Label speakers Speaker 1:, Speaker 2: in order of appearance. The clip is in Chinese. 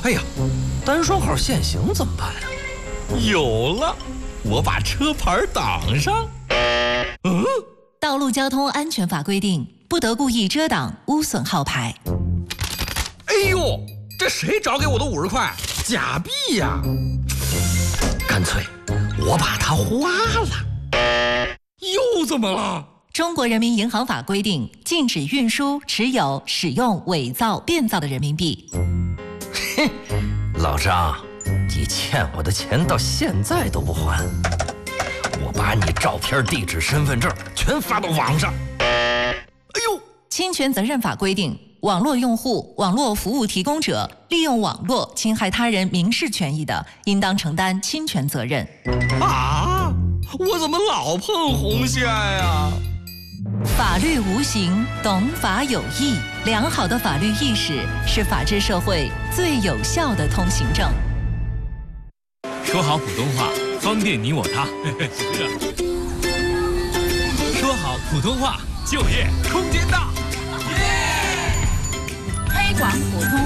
Speaker 1: 哎呀，单双号限行怎么办呀？有了，我把车牌挡上。
Speaker 2: 道路交通安全法规定，不得故意遮挡、污损号牌。
Speaker 1: 哎呦，这谁找给我的50块？假币呀！干脆我把它花了。又怎么了？
Speaker 2: 中国人民银行法规定，禁止运输、持有、使用伪造、变造的人民币。
Speaker 1: 嘿，老张，你欠我的钱到现在都不还，我把你照片、地址、身份证全发到网上。哎呦，
Speaker 2: 侵权责任法规定，网络用户、网络服务提供者利用网络侵害他人民事权益的，应当承担侵权责任。
Speaker 1: 啊，我怎么老碰红线呀？
Speaker 2: 法律无形，懂法有义。良好的法律意识是法治社会最有效的通行证。
Speaker 3: 说好普通话，方便你我他。是啊。说好普通话，就业空间大。
Speaker 4: 推广普通